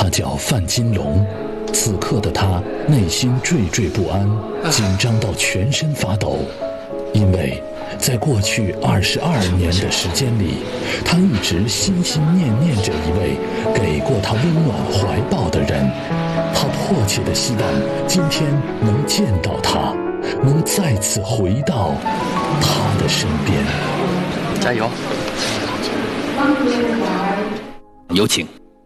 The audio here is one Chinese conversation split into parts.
他叫范金龙，此刻的他内心惴惴不安，紧张到全身发抖，因为在过去22年的时间里，他一直心心念念着一位给过他温暖怀抱的人。他迫切地希望今天能见到他，能再次回到他的身边。 加油！有请。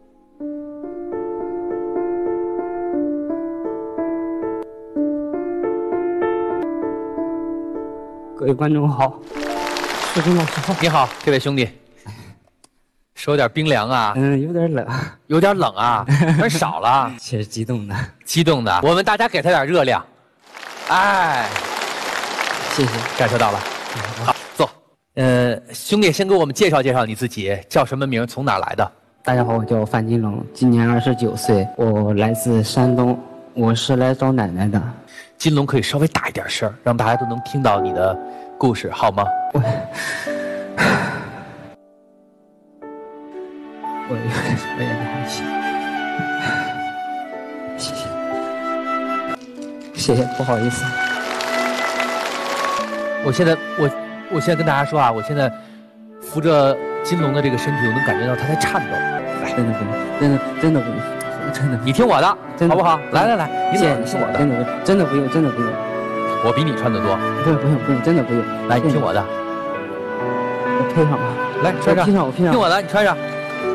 各位观众好，师兄老师好。 你好，这位兄弟，手有点冰凉啊。 有点冷。 有点冷啊，很少了。 是激动的。 激动的，我们大家给他点热量。哎， 谢谢， 感受到了。好，坐。兄弟，先给我们介绍介绍你自己，叫什么名，从哪儿来的？ 大家好，我叫范金龙，今年29岁，我来自山东，我是来找奶奶的。 金龙可以稍微大一点声，让大家都能听到你的故事，好吗？ 我有点害羞。谢谢，谢谢，不好意思。 我现在跟大家说啊，我现在扶着金龙的这个身体，我能感觉到他在颤抖。来， 真的不用，真的不用，真的。 你听我的，好不好？来，你谢谢，听我的，真的不用，真的不用。 我比你穿得多。 不用，真的不用。 来，你听我的。 我配上吧。 来，穿上。 我披上。 听我的，你穿上。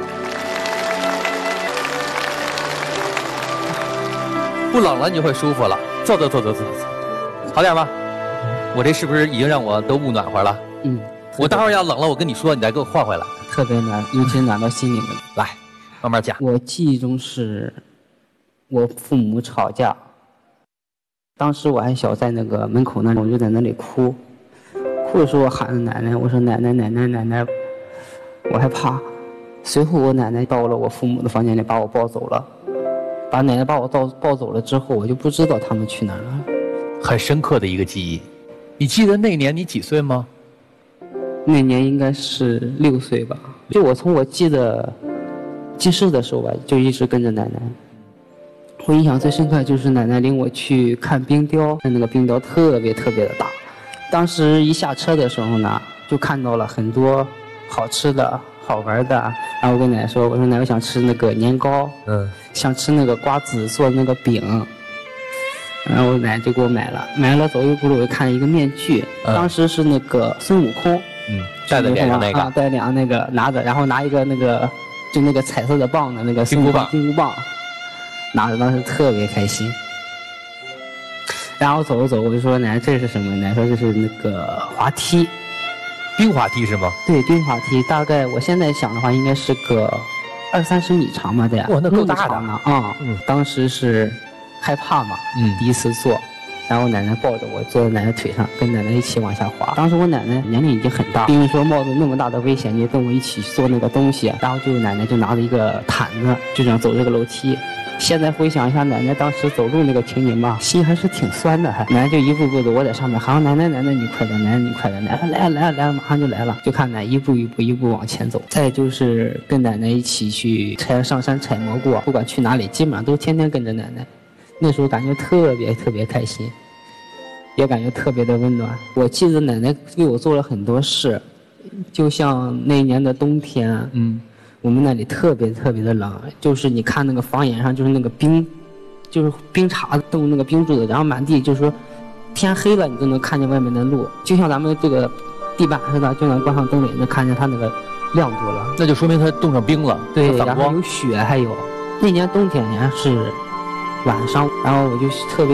不冷了，你就会舒服了。坐，好点吗？我这是不是已经让我都捂暖和了？我待会儿要冷了，我跟你说，你再给我换回来。 特别暖，尤其暖到心里面。 来，慢慢讲。 我记忆中是，我父母吵架，当时我还小，在那个门口那里，我就在那里哭的时候，我喊着奶奶，我说奶奶，我害怕。随后我奶奶到了我父母的房间里，把我抱走了。把奶奶把我抱走了之后，我就不知道他们去哪儿了。 很深刻的一个记忆。你记得那年你几岁吗？ 那年应该是6岁吧。就我从我记事的时候吧，就一直跟着奶奶。我印象最深刻就是奶奶领我去看冰雕，那个冰雕特别的大。当时一下车的时候呢，就看到了很多好吃的好玩的，然后我跟奶奶说，我说奶奶，我想吃那个年糕，想吃那个瓜子做的那个饼，然后奶奶就给我买了，走一步路我就看了一个面具，当时是那个孙悟空， 戴在脸上那个， 戴脸上那个拿着，然后拿一个那个就那个彩色的棒的那个金箍棒，拿着，当时特别开心。然后走，我就说奶奶这是什么？奶奶说这是那个滑梯。 冰滑梯是吗？ 对，冰滑梯，大概我现在想的话，应该是个20-30米长吧，这样。 哇，那够大的呢啊！当时是害怕嘛，第一次坐，然后奶奶抱着我坐在奶奶腿上，跟奶奶一起往下滑。当时我奶奶年龄已经很大，因为说冒着那么大的危险就跟我一起做那个东西，然后就奶奶就拿着一个毯子，就这样走这个楼梯。现在回想一下奶奶当时走路那个情景吧，心还是挺酸的。奶奶就一步步的，我在上面喊奶奶你快点，奶奶你快点，奶奶来了，马上就来了。就看奶奶一步往前走。再就是跟奶奶一起去上山采蘑菇，不管去哪里，基本上都天天跟着奶奶。那时候感觉特别开心，也感觉特别的温暖。我记得奶奶为我做了很多事，就像那一年的冬天，我们那里特别的冷，就是你看那个房檐上就是那个冰，就是冰碴冻那个冰柱子，然后满地就是说天黑了你都能看见外面的路，就像咱们这个地板似的，就能关上灯也能看见它那个亮度了。 那就说明它冻上冰了。 对，然后有雪，还有那年冬天也是晚上，然后我就特别